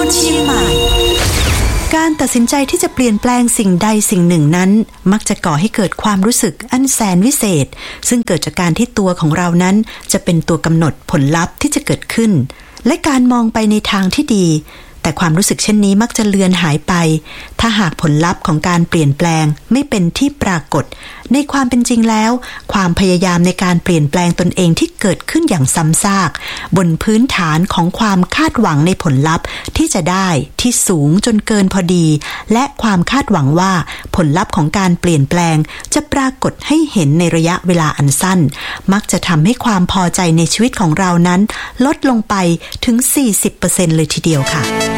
คนเชียงใหม่การตัดสินใจที่จะเปลี่ยนแปลงสิ่งใดสิ่งหนึ่งนั้นมักจะก่อให้เกิดความรู้สึกอันแสนวิเศษซึ่งเกิดจากการที่ตัวของเรานั้นจะเป็นตัวกำหนดผลลัพธ์ที่จะเกิดขึ้นและการมองไปในทางที่ดีแต่ความรู้สึกเช่นนี้มักจะเลือนหายไปถ้าหากผลลัพธ์ของการเปลี่ยนแปลงไม่เป็นที่ปรากฏในความเป็นจริงแล้วความพยายามในการเปลี่ยนแปลงตนเองที่เกิดขึ้นอย่างซ้ำซากบนพื้นฐานของความคาดหวังในผลลัพธ์ที่จะได้ที่สูงจนเกินพอดีและความคาดหวังว่าผลลัพธ์ของการเปลี่ยนแปลงจะปรากฏให้เห็นในระยะเวลาอันสั้นมักจะทำให้ความพอใจในชีวิตของเรานั้นลดลงไปถึง 40% เลยทีเดียวค่ะ